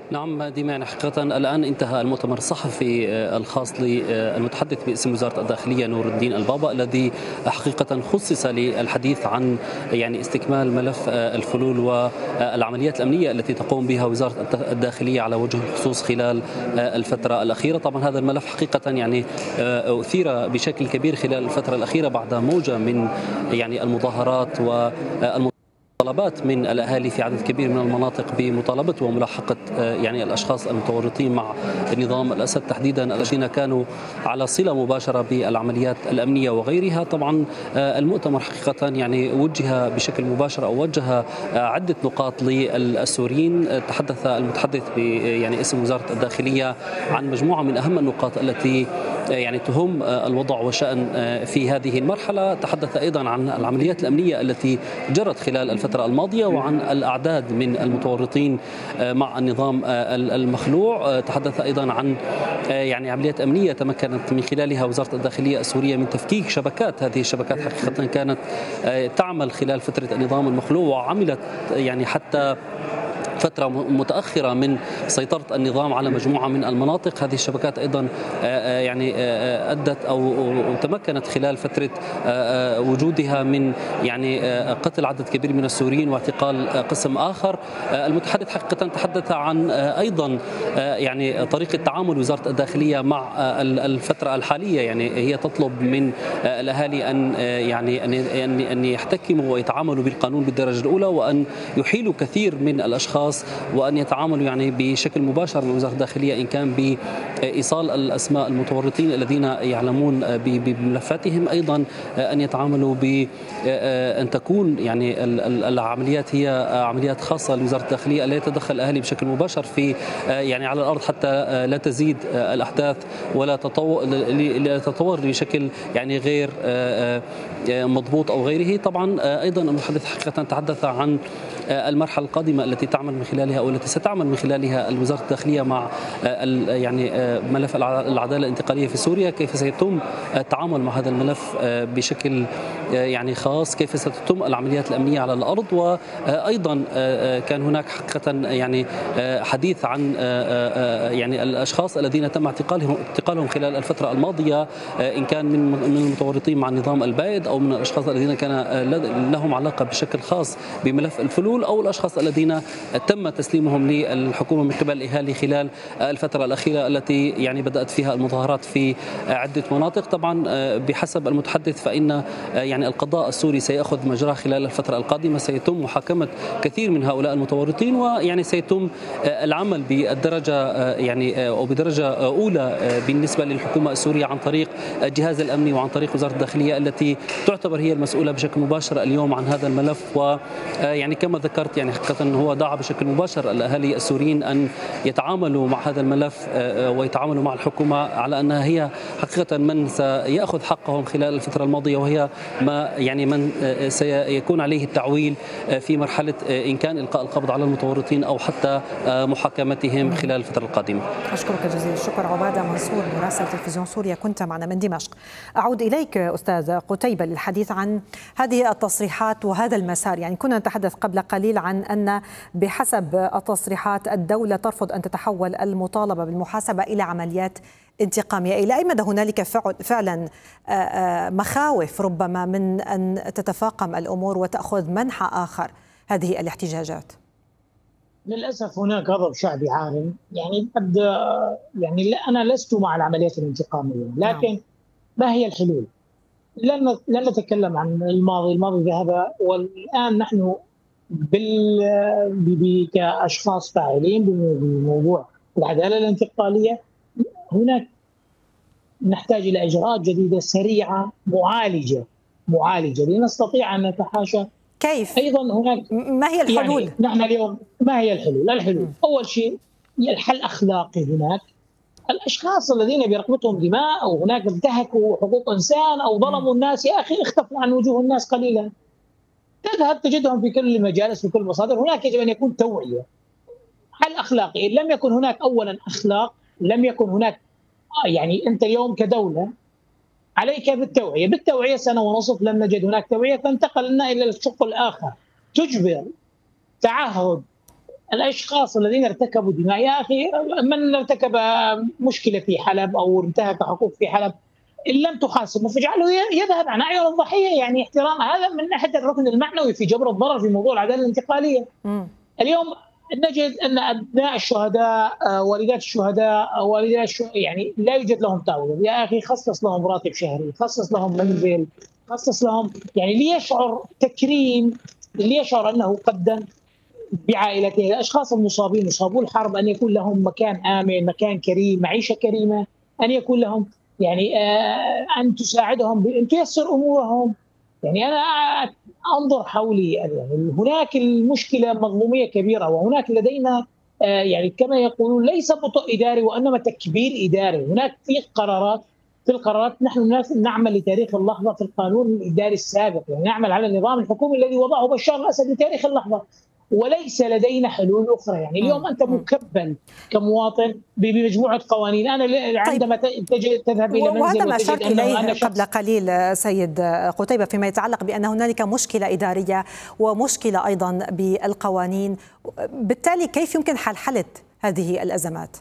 [SPEAKER 2] نعم ديمان، حقيقة الآن انتهى المؤتمر الصحفي الخاص للمتحدث باسم وزارة الداخلية نور الدين البابا، الذي حقيقة خصص للحديث عن يعني استكمال ملف الفلول والعمليات الأمنية التي تقوم بها وزارة الداخلية على وجه الخصوص خلال الفترة الأخيرة. طبعا هذا الملف حقيقة يعني أثير بشكل كبير خلال الفترة الأخيرة بعد موجة من يعني المظاهرات والم طلبات من الأهالي في عدد كبير من المناطق بمطالبة وملاحقة يعني الأشخاص المتورطين مع نظام الأسد تحديدا الذين كانوا على صلة مباشرة بالعمليات الأمنية وغيرها. طبعا المؤتمر حقيقة يعني وجه بشكل مباشر أو وجه عدة نقاط للسوريين. تحدث المتحدث يعني اسم وزارة الداخلية عن مجموعة من أهم النقاط التي يعني تهم الوضع وشأن في هذه المرحلة. تحدث أيضا عن العمليات الأمنية التي جرت خلال الفترة الماضية وعن الأعداد من المتورطين مع النظام المخلوع. تحدث أيضا عن يعني عمليات أمنية تمكنت من خلالها وزارة الداخلية السورية من تفكيك شبكات. هذه الشبكات حقيقة كانت تعمل خلال فترة النظام المخلوع وعملت يعني حتى فترة متأخرة من سيطرة النظام على مجموعة من المناطق. هذه الشبكات أيضا يعني أدت أو تمكنت خلال فترة وجودها من يعني قتل عدد كبير من السوريين واعتقال قسم آخر. المتحدث حقيقة تحدث عن أيضا يعني طريقة تعامل وزارة الداخلية مع الفترة الحالية. يعني هي تطلب من الأهالي أن يعني أن أن يحتكموا ويتعاملوا بالقانون بالدرجة الأولى وأن يحيلوا كثير من الأشخاص وأن يتعاملوا يعني بشكل مباشر مع وزارة الداخلية إن كان بإيصال الأسماء المتورطين الذين يعلمون بملفاتهم. أيضا أن يتعاملوا بأن تكون يعني العمليات هي عمليات خاصة لوزارة الداخلية، لا يتدخل الأهلي بشكل مباشر في يعني على الأرض حتى لا تزيد الأحداث ولا تتطور بشكل يعني غير مضبوط أو غيره. طبعا أيضا المتحدث حقيقة تحدث عن المرحلة القادمة التي تعمل من خلالها أو التي ستعمل من خلالها وزارة الداخلية مع يعني ملف العدالة الانتقالية في سوريا، كيف سيتم التعامل مع هذا الملف بشكل يعني خاص، كيف ستتم العمليات الأمنية على الأرض. وأيضا كان هناك حقيقة يعني حديث عن يعني الأشخاص الذين تم اعتقالهم اعتقالهم خلال الفترة الماضية، إن كان من من المتورطين مع النظام البائد أو من الأشخاص الذين كان لهم علاقة بشكل خاص بملف الفلول أو الأشخاص الذين تم تسليمهم للحكومة من قبل الأهالي خلال الفترة الأخيرة التي يعني بدأت فيها المظاهرات في عدة مناطق. طبعا بحسب المتحدث فإن يعني القضاء السوري سيأخذ مجراه خلال الفترة القادمة، سيتم محاكمة كثير من هؤلاء المتورطين ويعني سيتم العمل بالدرجة يعني أو بدرجة أولى بالنسبة للحكومة السورية عن طريق الجهاز الأمني وعن طريق وزارة الداخلية التي تعتبر هي المسؤولة بشكل مباشر اليوم عن هذا الملف. ويعني كما ذكرت يعني حقيقة هو دعا بشكل مباشر الأهالي السوريين أن يتعاملوا مع هذا الملف ويتعاملوا مع الحكومة على أنها هي حقيقة من سيأخذ حقهم خلال الفترة الماضية، وهي ما يعني من سيكون عليه التعويل في مرحلة إن كان إلقاء القبض على المتورطين أو حتى محاكمتهم خلال الفترة القادمة.
[SPEAKER 1] أشكرك جزيل الشكر عبادة منصور مراسل تلفزيون سوريا، كنت معنا من دمشق. أعود إليك أستاذ قتيبة للحديث عن هذه التصريحات وهذا المسار. يعني كنا نتحدث قبل قليل عن أن بحسب التصريحات الدولة ترفض أن تتحول المطالبة بالمحاسبة إلى عمليات انتقامية. إلى أي مدى هنالك فعلا مخاوف ربما من أن تتفاقم الأمور وتأخذ منحى آخر هذه الاحتجاجات؟
[SPEAKER 14] للأسف هناك غضب شعبي عارم. يعني قد يعني أنا لست مع العمليات الانتقامية، لكن ما هي الحلول؟ لن لن نتكلم عن الماضي، الماضي ذهب، والآن نحن بال كأشخاص فاعلين بموضوع العدالة الانتقالية. هناك نحتاج إلى إجراءات جديدة سريعة معالجة معالجة لنستطيع أن نتحاشى.
[SPEAKER 1] كيف؟
[SPEAKER 14] أيضا هناك
[SPEAKER 1] ما هي الحلول؟
[SPEAKER 14] يعني نحن اليوم ما هي الحلول؟ الحلول أول شيء الحل أخلاقي. هناك الأشخاص الذين برقبتهم دماء أو هناك انتهكوا حقوق إنسان أو ظلموا الناس، يا أخي اختفوا عن وجوه الناس قليلا، تذهب تجدهم في كل المجالس وكل المصادر. هناك يجب أن يكون توعية، حل أخلاقي. إن لم يكن هناك أولا أخلاق، لم يكن هناك يعني أنت اليوم كدولة عليك بالتوعية. بالتوعية سنة ونصف لم نجد هناك توعية، فانتقلنا إلى الشق الآخر، تجبر تعهد الاشخاص الذين ارتكبوا دماء. يا اخي من ارتكب مشكله في حلب او انتهك حقوق في حلب ان لم تحاسبه فاجعله يذهب عن اعين الضحيه، يعني احترام. هذا من ناحيه الركن المعنوي في جبر الضرر في موضوع العداله الانتقاليه. م. اليوم نجد ان ابناء الشهداء، والدات الشهداء، والدات الشهداء يعني لا يوجد لهم تعويض. يا اخي خصص لهم راتب شهري، خصص لهم منزل، خصص لهم يعني ليشعر تكريم، ليشعر انه قدم بعائلته. الاشخاص المصابين مصابو الحرب ان يكون لهم مكان امن، مكان كريم، معيشه كريمه، ان يكون لهم يعني آه ان تساعدهم، ان تيسر امورهم. يعني انا انظر حولي، يعني هناك المشكله مظلوميه كبيره، وهناك لدينا آه يعني كما يقولون ليس بطء اداري وانما تكبير اداري. هناك في قرارات في القرارات نحن نعمل لتاريخ اللحظه في القانون الاداري السابق، يعني نعمل على النظام الحكومي الذي وضعه بشار الاسد لتاريخ اللحظه، وليس لدينا حلول اخرى. يعني اليوم انت مكبل كمواطن بمجموعه قوانين. انا عندما طيب. تذهب الى منزل
[SPEAKER 1] وهذا ما اشرت اليه قبل قليل سيد قتيبة فيما يتعلق بان هنالك مشكله اداريه ومشكله ايضا بالقوانين، بالتالي كيف يمكن حلحله هذه الازمات؟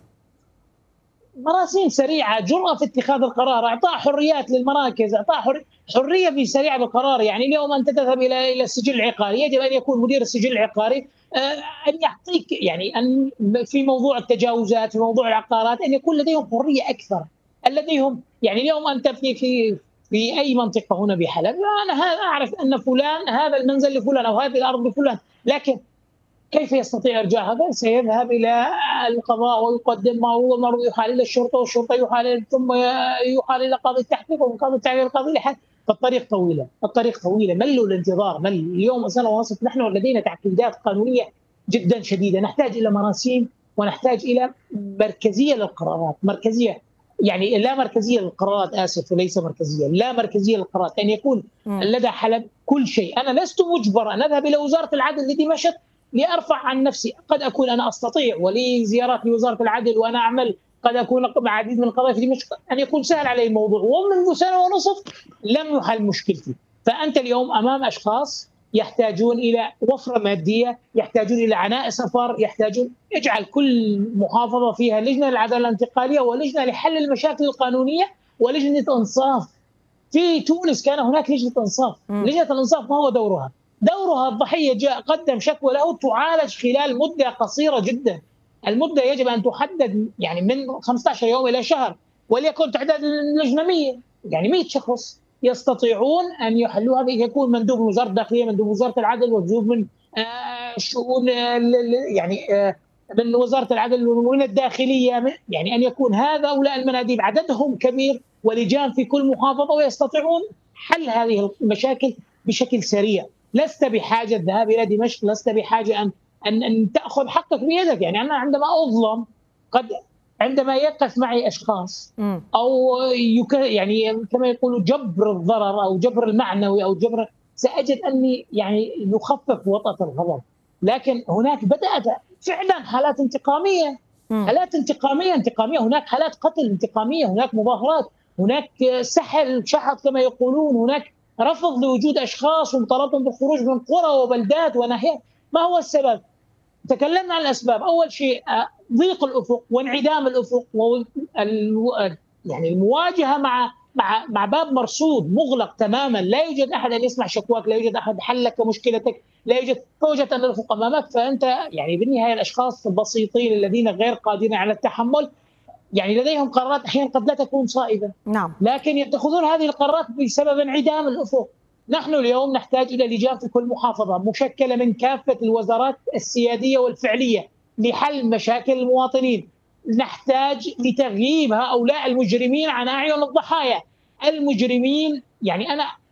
[SPEAKER 14] مراسيم سريعه، جرأه في اتخاذ القرار، اعطاء حريات للمراكز، اعطاء حر... حريه في سريعه بالقرار. يعني اليوم انت تذهب الى الى السجل العقاري، يجب ان يكون مدير السجل العقاري ان يعطيك يعني ان في موضوع التجاوزات، في موضوع العقارات، ان يكون لديهم حريه اكثر. لديهم يعني اليوم انت في في في اي منطقه هنا بحلب، انا اعرف ان فلان هذا المنزل لفلان او هذه الارض لفلان، لكن كيف يستطيع ارجاع هذا؟ سيذهب الى القضاء ويقدم ما يحال الى الشرطه، والشرطه يحال ثم يحال الى قاضي التحقيق، ومن قاضي التحقيق القاضي الحد. فالطريق طويله، الطريق طويله، ملوا الانتظار، مل. اليوم سنه ونصف نحن لدينا تعقيدات قانونيه جدا شديده، نحتاج الى مراسيم ونحتاج الى مركزيه للقرارات، مركزيه يعني لا مركزيه للقرارات، اسف وليس مركزيه، لا مركزيه للقرارات، ان يكون م. لدى حلب كل شيء. انا لست مجبر ان اذهب الى وزاره العدل لدمشق لأرفع عن نفسي، قد أكون أنا أستطيع ولي زيارات لوزارة العدل وأنا أعمل، قد أكون مع عديد من القضايا في دمشق أن يكون سهل علي الموضوع، ومنذ سنة ونصف لم يحل مشكلتي. فأنت اليوم أمام أشخاص يحتاجون إلى وفرة مادية، يحتاجون إلى عناء سفر، يحتاجون يجعل كل محافظة فيها لجنة للعدالة الانتقالية ولجنة لحل المشاكل القانونية ولجنة إنصاف. في تونس كان هناك لجنة إنصاف، لجنة الإنصاف ما هو دورها؟ دورها الضحية جاء قدم شكوى له تعالج خلال مدة قصيرة جدا. المدة يجب أن تحدد يعني من خمسة عشر يوم إلى شهر، وليكن تعداد اللجنة مية، يعني مئة شخص يستطيعون أن يحلوها. يكون مندوب من وزارة الداخلية، مندوب وزارة العدل، مندوب من الشؤون يعني من وزارة العدل ومن الداخلية، يعني أن يكون هؤلاء المناديب عددهم كبير ولجان في كل محافظة ويستطيعون حل هذه المشاكل بشكل سريع. لست بحاجة الذهاب إلى دمشق، لست بحاجة أن أن, أن تأخذ حقك بيدك. يعني أنا عندما أظلم، قد عندما يقف معي أشخاص أو يك يعني كما يقولوا جبر الضرر أو جبر المعنوي أو جبر، سأجد أني يعني يخفف وطأة الغضب. لكن هناك بدأت فعلا حالات انتقامية، حالات انتقامية انتقامية هناك حالات قتل انتقامية، هناك مظاهرات، هناك سحل شحط كما يقولون، هناك رفض لوجود أشخاص ومطالبهم بالخروج من قرى وبلدات وناحيات. ما هو السبب؟ تكلمنا عن الأسباب. أول شيء ضيق الأفق وانعدام الأفق، يعني المواجهة مع مع مع باب مرصود مغلق تماما، لا يوجد أحد أن يسمع شكواك، لا يوجد أحد حل لك مشكلتك، لا يوجد توجد أن الأفق أمامك. فأنت يعني بالنهاية الأشخاص البسيطين الذين غير قادرين على التحمل يعني لديهم قرارات احيانا قد لا تكون صائبه،
[SPEAKER 1] نعم،
[SPEAKER 14] لكن يتخذون هذه القرارات بسبب انعدام الافق. نحن اليوم نحتاج الى لجان في كل محافظه مشكله من كافه الوزارات السياديه والفعليه لحل مشاكل المواطنين. نحتاج لتغييب هؤلاء المجرمين عن اعين الضحايا. المجرمين يعني انا